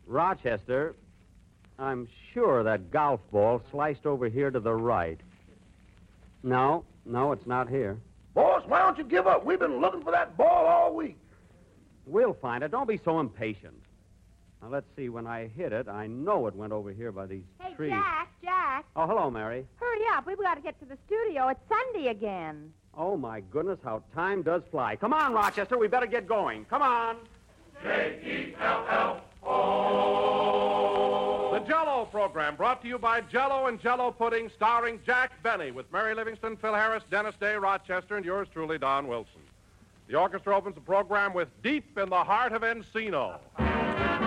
Rochester, I'm sure that golf ball sliced over here to the right. No, it's not here. Boss, why don't you give up? We've been looking for that ball all week. We'll find it. Don't be so impatient. Now, let's see. When I hit it, I know it went over here by these trees. Hey, Jack. Oh, hello, Mary. Hurry up. We've got to get to the studio. It's Sunday again. Oh, my goodness, how time does fly. Come on, Rochester. We better get going. Come on. J-E-L-L-O. The Jell-O program brought to you by Jell-O and Jell-O Pudding, starring Jack Benny, with Mary Livingston, Phil Harris, Dennis Day, Rochester, and yours truly, Don Wilson. The orchestra opens the program with Deep in the Heart of Encino.